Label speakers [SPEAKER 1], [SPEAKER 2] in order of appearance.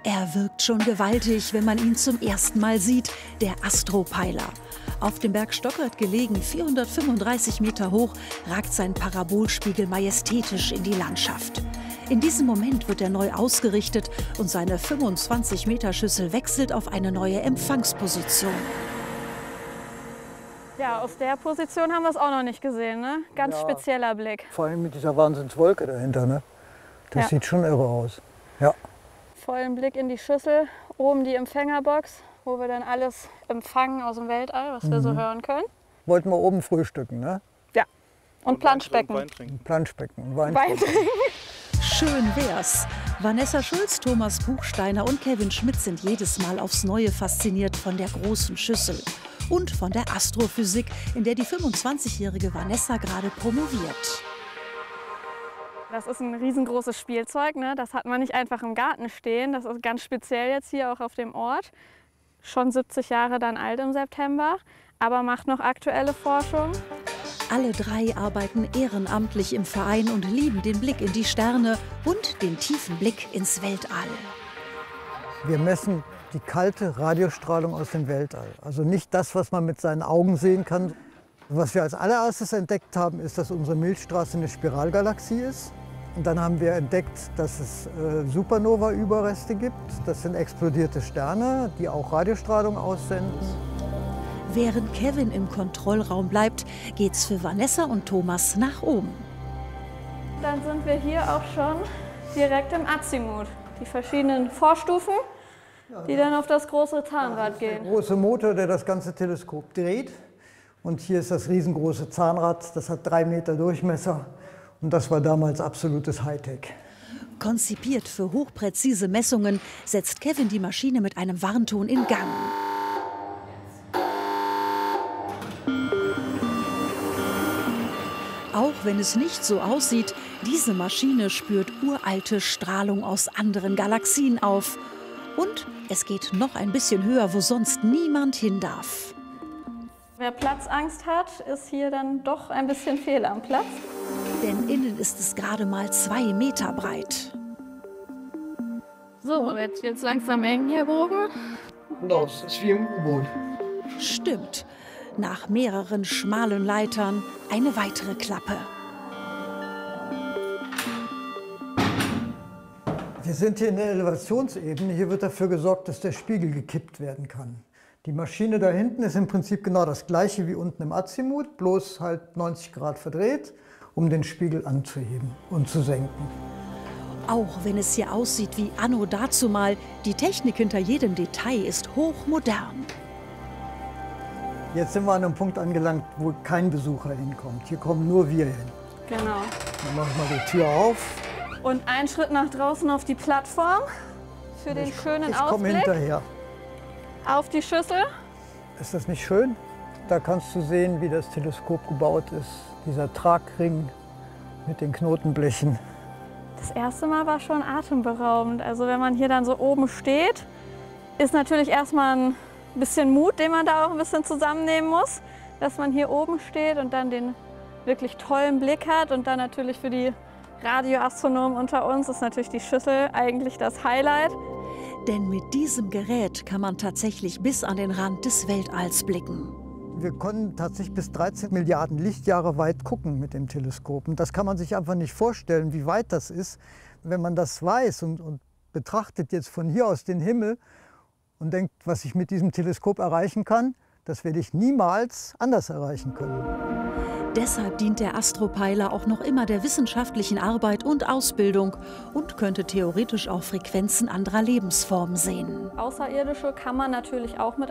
[SPEAKER 1] Er wirkt schon gewaltig, wenn man ihn zum ersten Mal sieht, der Astropeiler. Auf dem Berg Stockert gelegen, 435 Meter hoch, ragt sein Parabolspiegel majestätisch in die Landschaft. In diesem Moment wird er neu ausgerichtet und seine 25-Meter-Schüssel wechselt auf eine neue Empfangsposition.
[SPEAKER 2] Ja, aus der Position haben wir es auch noch nicht gesehen, ne? Ganz spezieller Blick.
[SPEAKER 3] Vor allem mit dieser Wahnsinnswolke dahinter, ne? Das sieht schon irre aus. Ja.
[SPEAKER 2] Vollen Blick in die Schüssel, oben die Empfängerbox, wo wir dann alles empfangen aus dem Weltall, was wir so hören können.
[SPEAKER 3] Wollten wir oben frühstücken, ne?
[SPEAKER 2] Ja. Und Planschbecken.
[SPEAKER 3] Planschbecken und Wein
[SPEAKER 2] Wein trinken.
[SPEAKER 1] Schön wär's. Vanessa Schulz, Thomas Buchsteiner und Kevin Schmidt sind jedes Mal aufs Neue fasziniert von der großen Schüssel und von der Astrophysik, in der die 25-jährige Vanessa gerade promoviert.
[SPEAKER 2] Das ist ein riesengroßes Spielzeug, ne? Das hat man nicht einfach im Garten stehen. Das ist ganz speziell jetzt hier auch auf dem Ort. Schon 70 Jahre dann alt im September, aber macht noch aktuelle Forschung.
[SPEAKER 1] Alle drei arbeiten ehrenamtlich im Verein und lieben den Blick in die Sterne und den tiefen Blick ins Weltall.
[SPEAKER 3] Wir messen die kalte Radiostrahlung aus dem Weltall. Also nicht das, was man mit seinen Augen sehen kann. Was wir als allererstes entdeckt haben, ist, dass unsere Milchstraße eine Spiralgalaxie ist. Und dann haben wir entdeckt, dass es Supernova-Überreste gibt. Das sind explodierte Sterne, die auch Radiostrahlung aussenden.
[SPEAKER 1] Während Kevin im Kontrollraum bleibt, geht's für Vanessa und Thomas nach oben.
[SPEAKER 2] Dann sind wir hier auch schon direkt im Azimut. Die verschiedenen Vorstufen, die dann auf das große Zahnrad gehen.
[SPEAKER 3] Der große Motor, der das ganze Teleskop dreht. Und hier ist das riesengroße Zahnrad, das hat 3 Meter Durchmesser. Und das war damals absolutes Hightech.
[SPEAKER 1] Konzipiert für hochpräzise Messungen, setzt Kevin die Maschine mit einem Warnton in Gang. Auch wenn es nicht so aussieht, diese Maschine spürt uralte Strahlung aus anderen Galaxien auf. Und es geht noch ein bisschen höher, wo sonst niemand hin darf.
[SPEAKER 2] Wer Platzangst hat, ist hier dann doch ein bisschen fehl am Platz.
[SPEAKER 1] Denn innen ist es gerade mal 2 Meter breit.
[SPEAKER 2] So, jetzt langsam eng hier oben.
[SPEAKER 3] Das ist wie im U-Boot.
[SPEAKER 1] Stimmt. Nach mehreren schmalen Leitern eine weitere Klappe.
[SPEAKER 3] Wir sind hier in der Elevationsebene. Hier wird dafür gesorgt, dass der Spiegel gekippt werden kann. Die Maschine da hinten ist im Prinzip genau das gleiche wie unten im Azimut, bloß halt 90 Grad verdreht, um den Spiegel anzuheben und zu senken.
[SPEAKER 1] Auch wenn es hier aussieht wie anno dazumal, die Technik hinter jedem Detail ist hochmodern.
[SPEAKER 3] Jetzt sind wir an einem Punkt angelangt, wo kein Besucher hinkommt. Hier kommen nur wir hin.
[SPEAKER 2] Genau.
[SPEAKER 3] Dann machen wir die Tür auf.
[SPEAKER 2] Und einen Schritt nach draußen auf die Plattform für den schönen
[SPEAKER 3] Ich komme
[SPEAKER 2] Ausblick
[SPEAKER 3] hinterher.
[SPEAKER 2] auf die Schüssel.
[SPEAKER 3] Ist das nicht schön? Da kannst du sehen, wie das Teleskop gebaut ist. Dieser Tragring mit den Knotenblechen.
[SPEAKER 2] Das erste Mal war schon atemberaubend. Also wenn man hier dann so oben steht, ist natürlich erstmal ein bisschen Mut, den man da auch ein bisschen zusammennehmen muss, dass man hier oben steht und dann den wirklich tollen Blick hat. Und dann natürlich für die Radioastronomen unter uns ist natürlich die Schüssel eigentlich das Highlight.
[SPEAKER 1] Denn mit diesem Gerät kann man tatsächlich bis an den Rand des Weltalls blicken.
[SPEAKER 3] Wir konnten tatsächlich bis 13 Milliarden Lichtjahre weit gucken mit dem Teleskop. Und das kann man sich einfach nicht vorstellen, wie weit das ist. Wenn man das weiß und betrachtet jetzt von hier aus den Himmel und denkt, was ich mit diesem Teleskop erreichen kann, das werde ich niemals anders erreichen können.
[SPEAKER 1] Deshalb dient der Astropeiler auch noch immer der wissenschaftlichen Arbeit und Ausbildung und könnte theoretisch auch Frequenzen anderer Lebensformen sehen.
[SPEAKER 2] Außerirdische kann man natürlich auch mit